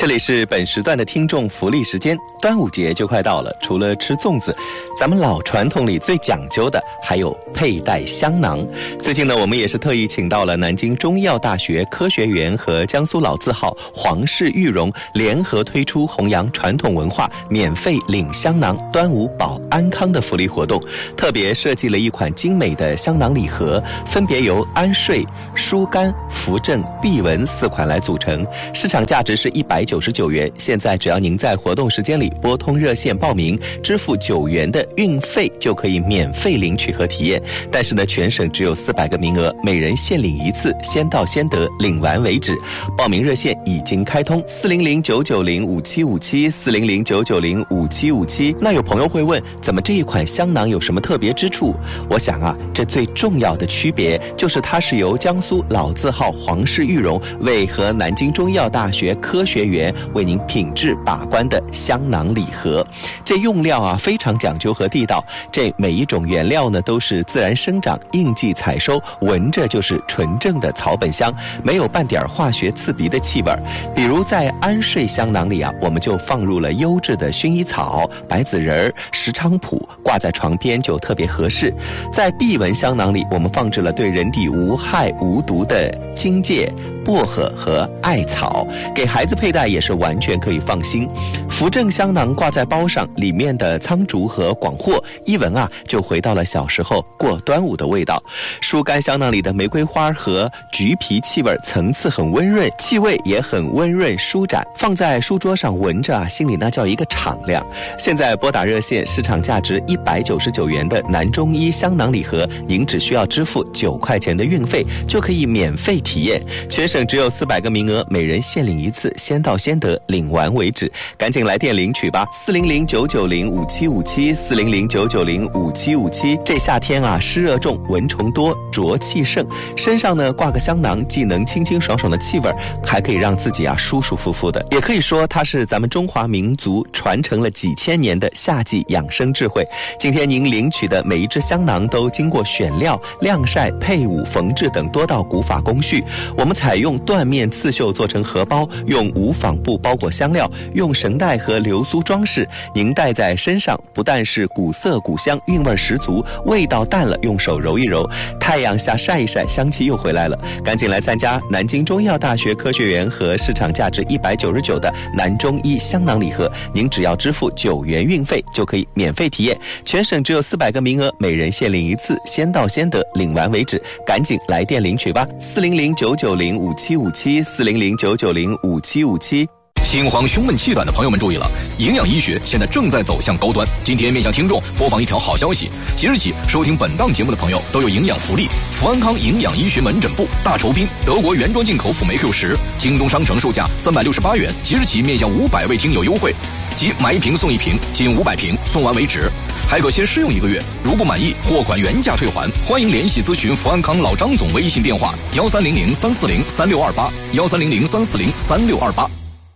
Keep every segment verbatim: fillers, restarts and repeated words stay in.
里是本时段的听众福利时间，端午节就快到了，除了吃粽子，咱们老传统里最讲究的还有佩戴香囊。最近呢，我们也是特意请到了南京中医药大学科学园和江苏老字号皇氏玉荣联合推出弘扬传统文化免费领香囊端午保安康的福利活动，特别设计了一款精美的香囊礼盒，分别由安睡、疏肝、扶正、避蚊四款来组成，市场价值是一百九十九元。现在只要您在活动时间里拨通热线报名，支付九元的运费，就可以免费领取和体验。但是呢，全省只有四百个名额，每人限领一次，先到先得，领完为止。报名热线已经开通，四零零九九零五七五七，四零零九九零五七五七。那有朋友会问，怎么这一款香囊有什么特别之处？我想啊，这最重要的区别就是它是由江苏老字号皇氏玉荣为和南京中医药大学科学园为您品质把关的香囊礼盒。这用料啊非常讲究和地道，这每一种原料呢都是自然生长、应季采收，闻着就是纯正的草本香，没有半点化学刺鼻的气味。比如在安睡香囊里啊，我们就放入了优质的薰衣草、白子仁、石菖蒲，挂在床边就特别合适。在避蚊香囊里，我们放置了对人体无害无毒的荆芥、薄荷和艾草，给孩子佩戴也是完全可以放心。扶正香囊挂在包上，里面的苍竹和广藿一闻啊，就回到了小时候过端午的味道。疏肝香囊里的玫瑰花和橘皮气味层次很温润，气味也很温润舒展，放在书桌上闻着啊，心里那叫一个敞亮。现在拨打热线，市场价值一百九十九元的南中医香囊礼盒，您只需要支付九块钱的运费，就可以免费体验。全省只有四百个名额，每人限领一次，先到先得，领完为止。赶紧来电领取吧，四零零九九零五七五七，四零零九九零五七五七。这夏天啊，湿热重，蚊虫多，浊气盛，身上呢挂个香囊，既能清清爽爽的气味，还可以让自己啊舒舒服服的。也可以说它是咱们中华民族传承了几千年的夏季养生智慧。今天您领取的每一支香囊都经过选料、晾晒、配伍、缝制等多道古法工序。我们采用缎面刺绣做成荷包，用无纺布包裹香料，用绳带和流苏装饰。您戴在身上，不但是古色古香，韵味十足，味道淡了用手揉一揉，太阳下晒一晒，香气又回来了。赶紧来参加南京中医药大学科学园和市场价值一百九十九的南中医香囊礼盒，您只要支付九元运费就可以免费体验。全省只有四百个名额，每人限领一次，先到先得，领完为止。赶紧来电领取吧，四零零九九零五七五七，四零零九九零五七五七。 心慌胸闷气短的朋友们注意了，营养医学现在正在走向高端。今天面向听众播放一条好消息，即日起收听本档节目的朋友都有营养福利。福安康营养医学门诊部大酬宾德国原装进口辅酶 Q 十，京东商城售价三百六十八元，即日起面向五百位听友优惠，即买一瓶送一瓶，仅五百瓶，送完为止，还可先试用一个月，如不满意货款原价退还。欢迎联系咨询福安康老张总微信电话幺三零零三四零三六二八幺三零零三四零三六二八。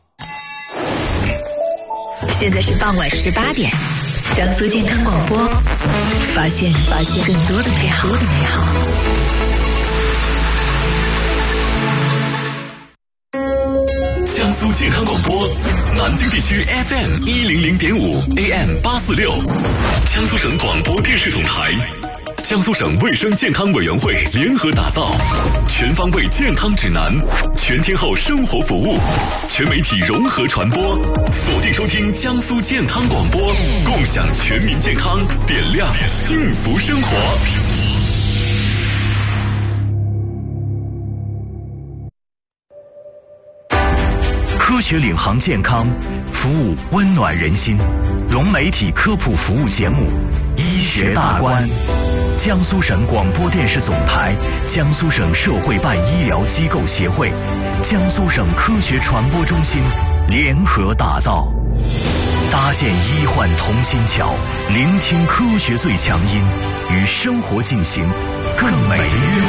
现在是傍晚十八点，江苏健康广播，发现发现更多的美好的美好。 江苏健康广播，南京地区 F M 一零零点五 A M 八四六，江苏省广播电视总台。江苏省卫生健康委员会联合打造全方位健康指南，全天候生活服务，全媒体融合传播，锁定收听江苏健康广播，共享全民健康，点亮幸福生活。 科学领航健康，服务温暖人心。融媒体科普服务节目《医学大观》，江苏省广播电视总台、江苏省社会办医疗机构协会、江苏省科学传播中心联合打造，搭建医患同心桥，聆听科学最强音，与生活进行更美的约